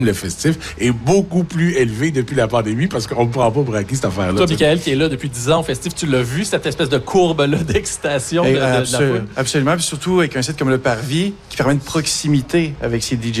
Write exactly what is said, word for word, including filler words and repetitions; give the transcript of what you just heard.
le festif est beaucoup plus élevé depuis la pandémie parce qu'on ne prend pas pour acquis cette affaire-là. Toi, Michael, qui est là depuis dix ans au festif, tu l'as vu, cette espèce de courbe-là d'excitation de, de, de la foule? Absolument, puis surtout avec un site comme le Parvis qui permet une proximité avec ces D J